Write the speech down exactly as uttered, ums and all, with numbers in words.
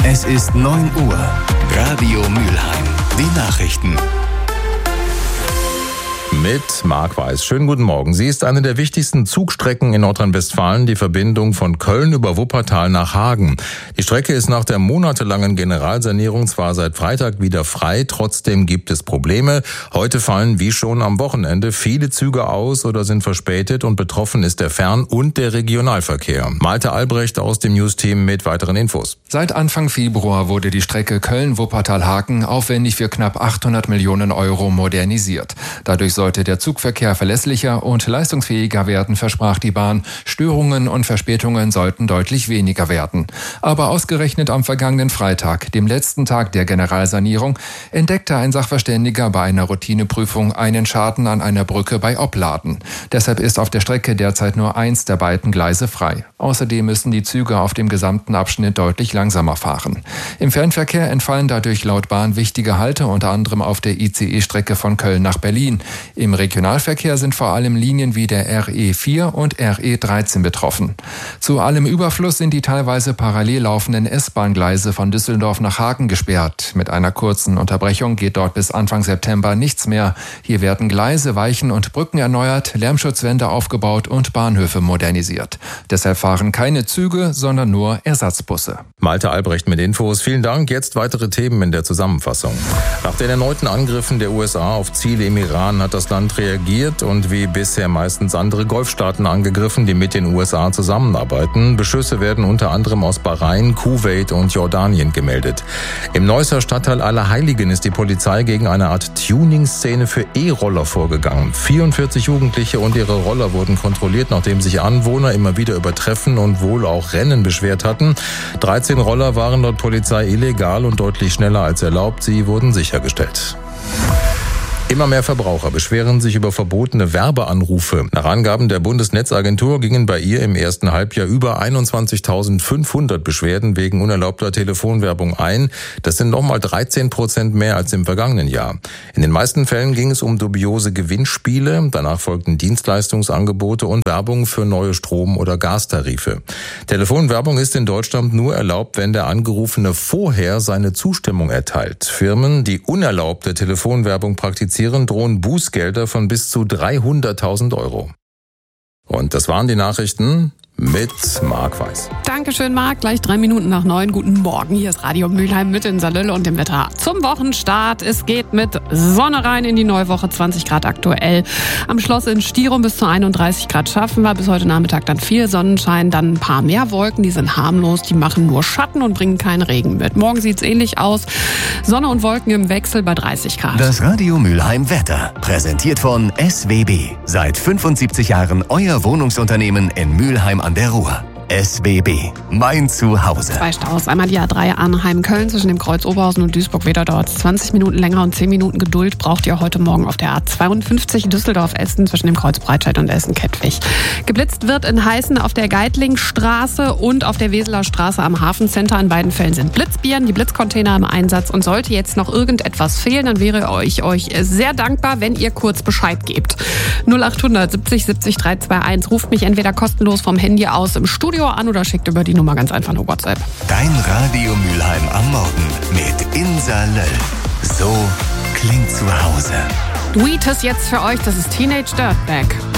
Es ist neun Uhr. Radio Mülheim. Die Nachrichten. Mit Marc Weiß. Schönen guten Morgen. Sie ist eine der wichtigsten Zugstrecken in Nordrhein-Westfalen, die Verbindung von Köln über Wuppertal nach Hagen. Die Strecke ist nach der monatelangen Generalsanierung zwar seit Freitag wieder frei, trotzdem gibt es Probleme. Heute fallen wie schon am Wochenende viele Züge aus oder sind verspätet und betroffen ist der Fern- und der Regionalverkehr. Malte Albrecht aus dem News-Team mit weiteren Infos. Seit Anfang Februar wurde die Strecke Köln-Wuppertal-Hagen aufwendig für knapp achthundert Millionen Euro modernisiert. Dadurch sollte der Zugverkehr verlässlicher und leistungsfähiger werden, versprach die Bahn. Störungen und Verspätungen sollten deutlich weniger werden. Aber ausgerechnet am vergangenen Freitag, dem letzten Tag der Generalsanierung, entdeckte ein Sachverständiger bei einer Routineprüfung einen Schaden an einer Brücke bei Opladen. Deshalb ist auf der Strecke derzeit nur eins der beiden Gleise frei. Außerdem müssen die Züge auf dem gesamten Abschnitt deutlich langsamer fahren. Im Fernverkehr entfallen dadurch laut Bahn wichtige Halte, unter anderem auf der I C E-Strecke von Köln nach Berlin. Im Regionalverkehr sind vor allem Linien wie der R E vier und R E dreizehn betroffen. Zu allem Überfluss sind die teilweise parallel laufenden S-Bahn-Gleise von Düsseldorf nach Hagen gesperrt. Mit einer kurzen Unterbrechung geht dort bis Anfang September nichts mehr. Hier werden Gleise, Weichen und Brücken erneuert, Lärmschutzwände aufgebaut und Bahnhöfe modernisiert. Deshalb fahren keine Züge, sondern nur Ersatzbusse. Malte Albrecht mit Infos. Vielen Dank. Jetzt weitere Themen in der Zusammenfassung. Nach den erneuten Angriffen der U S A auf Ziele im Iran hat das Land reagiert und wie bisher meistens andere Golfstaaten angegriffen, die mit den U S A zusammenarbeiten. Beschüsse werden unter anderem aus Bahrain, Kuwait und Jordanien gemeldet. Im Neusser Stadtteil Allerheiligen ist die Polizei gegen eine Art Tuning-Szene für E-Roller vorgegangen. vierundvierzig Jugendliche und ihre Roller wurden kontrolliert, nachdem sich Anwohner immer wieder über Treffen und wohl auch Rennen beschwert hatten. dreizehn Roller waren laut Polizei illegal und deutlich schneller als erlaubt. Sie wurden sichergestellt. Immer mehr Verbraucher beschweren sich über verbotene Werbeanrufe. Nach Angaben der Bundesnetzagentur gingen bei ihr im ersten Halbjahr über einundzwanzigtausendfünfhundert Beschwerden wegen unerlaubter Telefonwerbung ein. Das sind nochmal dreizehn Prozent mehr als im vergangenen Jahr. In den meisten Fällen ging es um dubiose Gewinnspiele. Danach folgten Dienstleistungsangebote und Werbung für neue Strom- oder Gastarife. Telefonwerbung ist in Deutschland nur erlaubt, wenn der Angerufene vorher seine Zustimmung erteilt. Firmen, die unerlaubte Telefonwerbung praktizieren, drohen Bußgelder von bis zu dreihunderttausend Euro. Und das waren die Nachrichten mit Marc Weiß. Dankeschön, Marc. Gleich drei Minuten nach neun. Guten Morgen. Hier ist Radio Mülheim mit in Salülle und dem Wetter zum Wochenstart. Es geht mit Sonne rein in die neue Woche. zwanzig Grad aktuell. Am Schloss in Stirum bis zu einunddreißig Grad schaffen wir. Bis heute Nachmittag dann viel Sonnenschein. Dann ein paar mehr Wolken. Die sind harmlos. Die machen nur Schatten und bringen keinen Regen mit. Morgen sieht's ähnlich aus. Sonne und Wolken im Wechsel bei dreißig Grad. Das Radio Mülheim Wetter. Präsentiert von S W B. Seit fünfundsiebzig Jahren euer Wohnungsunternehmen in Mülheim an der Ruhr. S W B, mein Zuhause. Zwei Staus. Einmal die A drei Arnheim-Köln zwischen dem Kreuz Oberhausen und Duisburg-Wedau dauert es zwanzig Minuten länger und zehn Minuten Geduld braucht ihr heute Morgen auf der A zweiundfünfzig Düsseldorf-Essen zwischen dem Kreuz Breitscheid und Essen-Kettwig. Geblitzt wird in Heißen auf der Geitlingstraße und auf der Weseler Straße am Hafencenter. In beiden Fällen sind Blitzbieren, die Blitzcontainer im Einsatz und sollte jetzt noch irgendetwas fehlen, dann wäre ich euch sehr dankbar, wenn ihr kurz Bescheid gebt. null achthundert siebzig siebzig dreihunderteinundzwanzig. Ruft mich entweder kostenlos vom Handy aus im Studio an oder schickt über die Nummer ganz einfach eine WhatsApp. Dein Radio Mülheim am Morgen mit Insa Löll. So klingt zu Hause. Weed ist jetzt für euch, das ist Teenage Dirtbag.